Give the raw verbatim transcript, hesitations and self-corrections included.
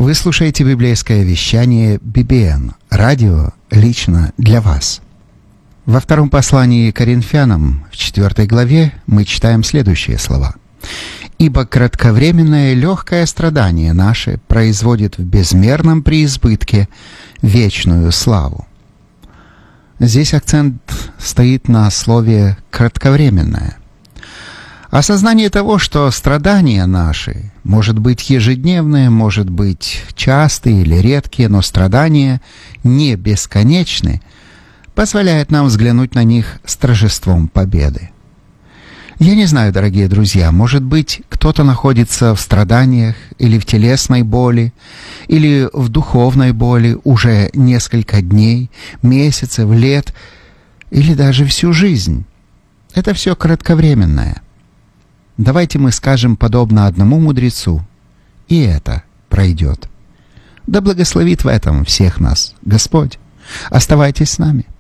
Вы слушаете библейское вещание би би эн, радио лично для вас. Во втором послании к Коринфянам, в четвертой главе, мы читаем следующие слова. «Ибо кратковременное легкое страдание наше производит в безмерном преизбытке вечную славу». Здесь акцент стоит на слове «кратковременное». Осознание того, что страдания наши, может быть ежедневные, может быть частые или редкие, но страдания не бесконечны, позволяет нам взглянуть на них с торжеством победы. Я не знаю, дорогие друзья, может быть, кто-то находится в страданиях или в телесной боли, или в духовной боли уже несколько дней, месяцев, лет, или даже всю жизнь. Это все кратковременное. Давайте мы скажем подобно одному мудрецу: «И это пройдет». Да благословит в этом всех нас Господь. Оставайтесь с нами.